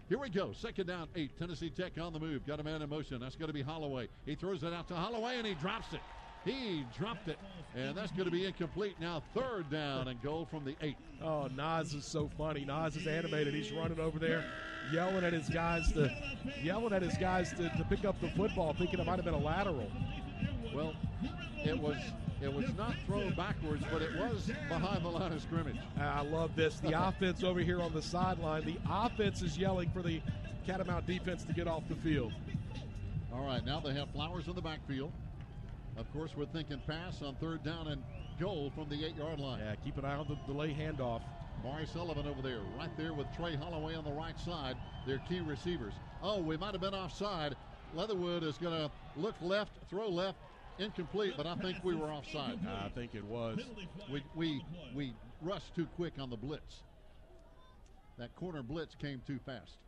Here we go. Second down, 8. Tennessee Tech on the move. Got a man in motion. That's going to be Holloway. He throws it out to Holloway, and he drops it. He dropped it, and that's going to be incomplete. Now third down and goal from the 8. Oh, Nas is so funny. Nas is animated. He's running over there, yelling at his guys to pick up the football, thinking it might have been a lateral. Well, it was not thrown backwards, but it was behind the line of scrimmage. I love this. The offense over here on the sideline. The offense is yelling for the Catamount defense to get off the field. All right, now they have Flowers in the backfield. Of course, we're thinking pass on third down and goal from the 8-yard line. Yeah, keep an eye on the delay handoff. Mari Sullivan over there, right there with Trey Holloway on the right side, their key receivers. Oh, we might have been offside. Leatherwood is going to look left, throw left, incomplete, but I think we were offside. I think it was. We rushed too quick on the blitz. That corner blitz came too fast.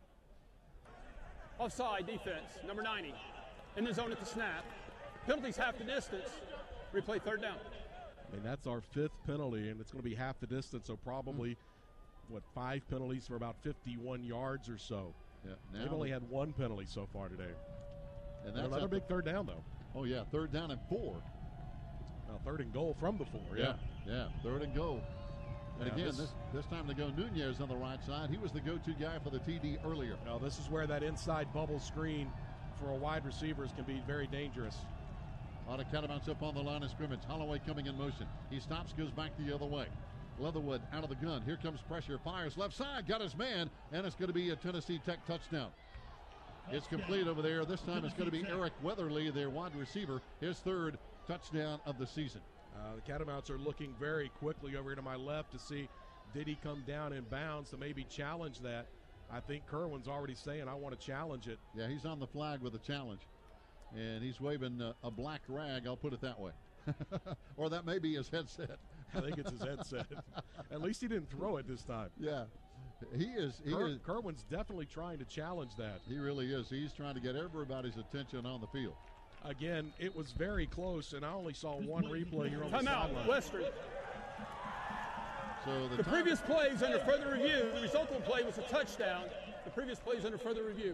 Offside defense, number 90. In the zone at the snap. Penalties half the distance. Replay third down. I mean, that's our 5th penalty, and it's going to be half the distance, so probably, 5 penalties for about 51 yards or so. Yeah, they've only had 1 penalty so far today. And that's another big third down, though. Oh, yeah, third down and 4. Well, third and goal from the 4, yeah, third and goal. And yeah, again, this time to go Nunez on the right side. He was the go-to guy for the TD earlier. Now, this is where that inside bubble screen for a wide receivers can be very dangerous. A lot of Catamounts up on the line of scrimmage. Holloway coming in motion. He stops, goes back the other way. Leatherwood out of the gun. Here comes pressure. Fires left side. Got his man. And it's going to be a Tennessee Tech touchdown. It's complete over there. This time it's going to be Eric Weatherly, their wide receiver. His 3rd touchdown of the season. The Catamounts are looking very quickly over here to my left to see, did he come down in bounds to maybe challenge that. I think Kerwin's already saying, I want to challenge it. Yeah, he's on the flag with a challenge. And he's waving a black rag, I'll put it that way. Or that may be his headset. I think it's his headset. At least he didn't throw it this time. Yeah. Kerwin's definitely trying to challenge that. He really is. He's trying to get everybody's attention on the field. Again, it was very close, and I only saw one replay here on the sideline. Timeout, Western. So the previous play is under further review. The result of the play was a touchdown. The previous play is under further review.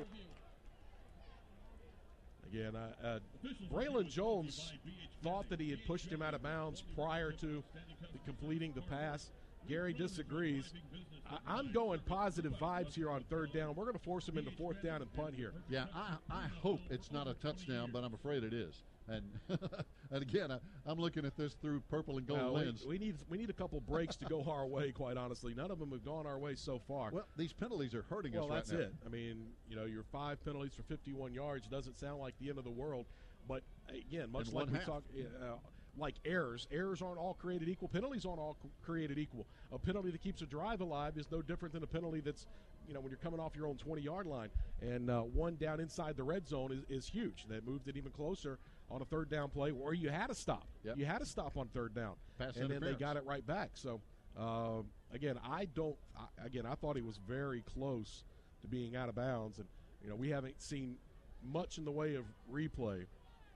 Again, Braylon Jones thought that he had pushed him out of bounds prior to completing the pass. Gary disagrees. I'm going positive vibes here on third down. We're going to force him into fourth down and punt here. Yeah, I hope it's not a touchdown, but I'm afraid it is. And and again, I'm looking at this through purple and gold lens. We need a couple breaks to go our way, quite honestly. None of them have gone our way so far. Well, these penalties are hurting us right now. Well, that's it. I mean, your 5 penalties for 51 yards doesn't sound like the end of the world. But, again, much like we talk like errors aren't all created equal. Penalties aren't all created equal. A penalty that keeps a drive alive is no different than a penalty that's, when you're coming off your own 20-yard line. And one down inside the red zone is huge. That moved it even closer on a third down play where you had to stop. Yep. You had to stop on third down. And then they got it right back. So, again, I thought he was very close to being out of bounds. And, we haven't seen much in the way of replay.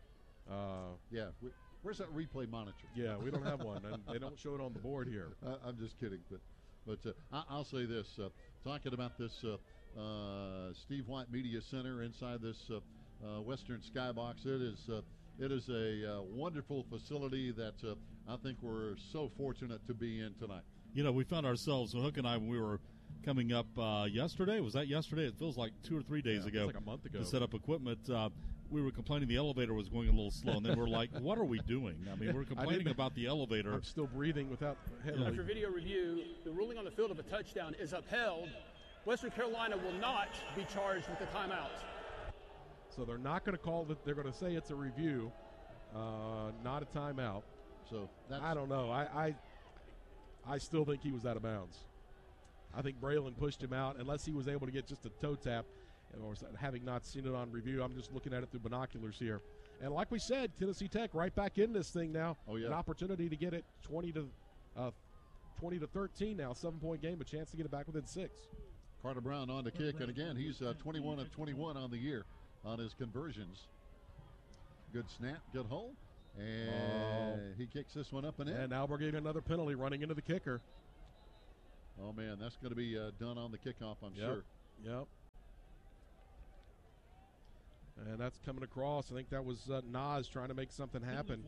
Where's that replay monitor? Yeah, we don't have one, and they don't show it on the board here. I'm just kidding, but I'll say this: talking about this Steve White Media Center inside this Western Skybox, it is a wonderful facility that I think we're so fortunate to be in tonight. We found ourselves, Hook and I, when we were coming up yesterday. Was that yesterday? It feels like 2 or 3 days ago. Like a month ago. To set up equipment. We were complaining the elevator was going a little slow, and then we're like, what are we doing? I mean, we're complaining about the elevator. I'm still breathing without heavily. After video review, the ruling on the field of a touchdown is upheld. Western Carolina will not be charged with the timeout. So they're not going to call it. They're going to say it's a review, not a timeout. So I don't know. I still think he was out of bounds. I think Braylon pushed him out unless he was able to get just a toe tap. Or having not seen it on review, I'm just looking at it through binoculars here. And like we said, Tennessee Tech right back in this thing now. Oh, yeah. An opportunity to get it 20 to 13 now, 7-point game, a chance to get it back within 6. Carter Brown on to kick, and again, he's 21 of 21 on the year on his conversions. Good snap, good hole, and he kicks this one up and in. And now we're getting another penalty running into the kicker. Oh, man, that's going to be done on the kickoff, I'm sure. Yep. And that's coming across. I think that was Nas trying to make something happen.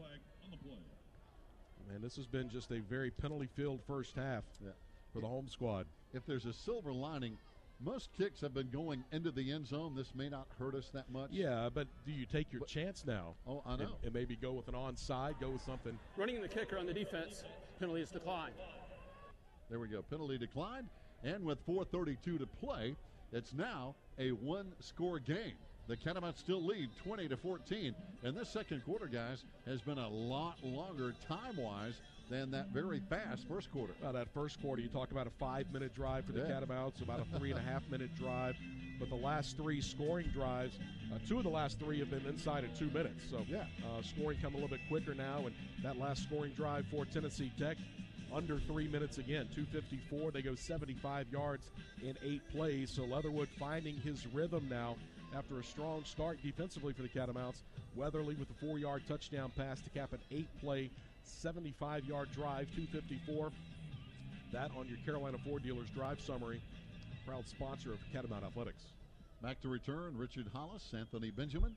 And this has been just a very penalty-filled first half for the home squad. If there's a silver lining, most kicks have been going into the end zone. This may not hurt us that much. Yeah, but do you take your chance now? Oh, I know. And maybe go with an onside, go with something. Running the kicker on the defense, penalty is declined. There we go. Penalty declined. And with 4:32 to play, it's now a one-score game. The Catamounts still lead 20-14. And this second quarter, guys, has been a lot longer time-wise than that very fast first quarter. Well, that first quarter, you talk about a 5-minute drive for the Catamounts, about a 3.5-minute drive. But the last three scoring drives, 2 of the last 3 have been inside of 2 minutes. So scoring come a little bit quicker now. And that last scoring drive for Tennessee Tech, under 3 minutes again, 2:54. They go 75 yards in 8 plays. So Leatherwood finding his rhythm now after a strong start defensively for the Catamounts. Weatherly with a 4-yard touchdown pass to cap an 8-play, 75-yard drive, 2:54. That on your Carolina Ford Dealers Drive Summary. Proud sponsor of Catamount Athletics. Back to return, Richard Hollis, Anthony Benjamin.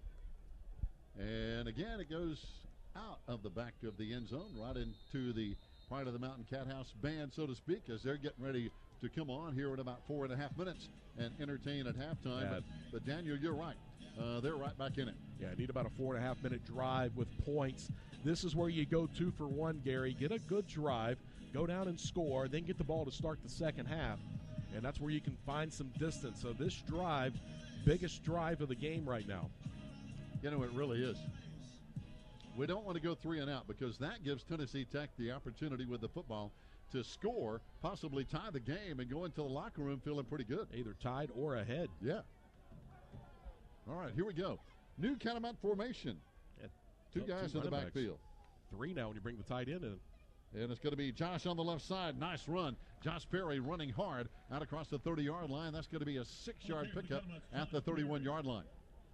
And again, it goes out of the back of the end zone, right into the Pride of the Mountain Cat House band, so to speak, as they're getting ready to come on here in about 4.5 minutes and entertain at halftime. But Daniel, you're right. They're right back in it. Yeah, need about a 4.5-minute drive with points. This is where you go 2 for 1, Gary. Get a good drive, go down and score, then get the ball to start the second half. And that's where you can find some distance. So this drive, biggest drive of the game right now. You know, it really is. We don't want to go 3 and out because that gives Tennessee Tech the opportunity with the football to score, possibly tie the game, and go into the locker room feeling pretty good. Either tied or ahead. Yeah. All right, here we go. New Catamount formation. Yeah. 2 guys in the backfield. 3 now when you bring the tight end in. And it's going to be Josh on the left side. Nice run. Josh Perry running hard out across the 30-yard line. That's going to be a 6-yard pickup at the 31-yard line.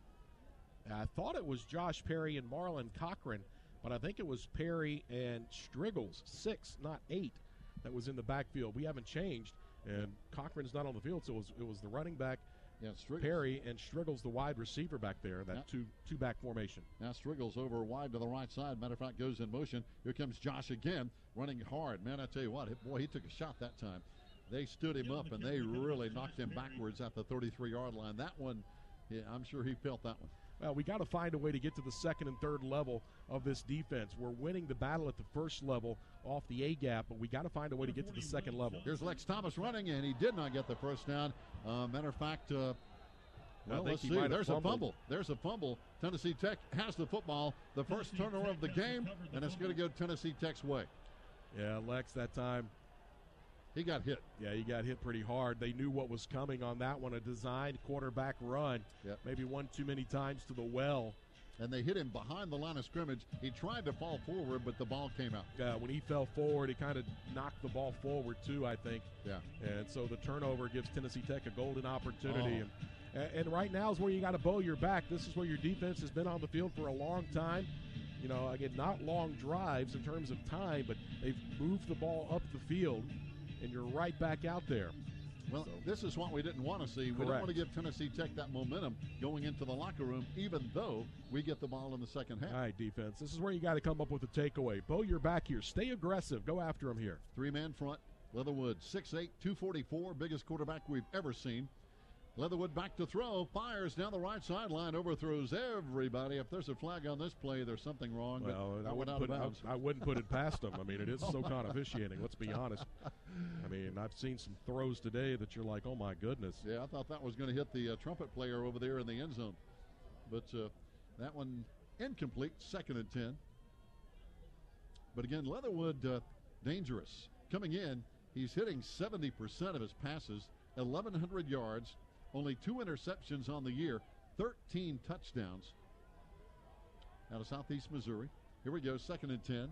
I thought it was Josh Perry and Marlon Cochran, but I think it was Perry and Striggles, 6, not 8, that was in the backfield. We haven't changed, and Cochran's not on the field, so it was the running back, Perry, and Striggles, the wide receiver back there, that two-back formation. Now Striggles over wide to the right side. Matter of fact, goes in motion. Here comes Josh again, running hard. Man, I tell you what, boy, he took a shot that time. They stood him up, and they really knocked him backwards at the 33-yard line. That one, I'm sure he felt that one. Well, we got to find a way to get to the second and third level of this defense. We're winning the battle at the first level off the A-gap, but we got to find a way to get to the second level. Here's Lex Thomas running, and he did not get the first down. Matter of fact, let's see. There's a fumble. There's a fumble. Tennessee Tech has the football, the first turnover of the game, and it's going to go Tennessee Tech's way. Yeah, Lex that time. He got hit. Yeah, he got hit pretty hard. They knew what was coming on that one, a designed quarterback run. Yep. Maybe one too many times to the well. And they hit him behind the line of scrimmage. He tried to fall forward, but the ball came out. Yeah, when he fell forward, he kind of knocked the ball forward too, I think. Yeah. And so the turnover gives Tennessee Tech a golden opportunity. And right now is where you got to bow your back. This is where your defense has been on the field for a long time. You know, again, not long drives in terms of time, but they've moved the ball up the field. And you're right back out there. Well, this is what we didn't want to see. We don't want to give Tennessee Tech that momentum going into the locker room, even though we get the ball in the second half. All right, defense. This is where you got to come up with a takeaway. Bow your back here. Stay aggressive. Go after them here. 3-man front. Leatherwood, 6'8", 244, biggest quarterback we've ever seen. Leatherwood back to throw, fires down the right sideline, overthrows everybody. If there's a flag on this play, there's something wrong. Well, I wouldn't put it past them. I mean, it is SoCon officiating, let's be honest. I mean, I've seen some throws today that you're like, oh, my goodness. Yeah, I thought that was going to hit the trumpet player over there in the end zone. But that one incomplete, 2nd and 10. But again, Leatherwood dangerous. Coming in, he's hitting 70% of his passes, 1,100 yards. Only 2 interceptions on the year, 13 touchdowns out of Southeast Missouri. Here we go, 2nd and 10.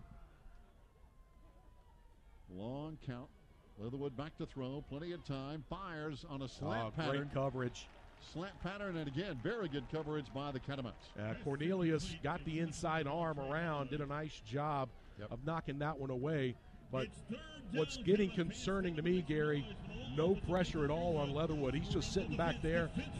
Long count. Leatherwood back to throw, plenty of time. Fires on a slant pattern. Great coverage. Slant pattern, and again, very good coverage by the Catamounts. Cornelius got the inside arm around, did a nice job of knocking that one away. But what's getting concerning to me, Gary, no pressure at all on Leatherwood. He's just sitting back there.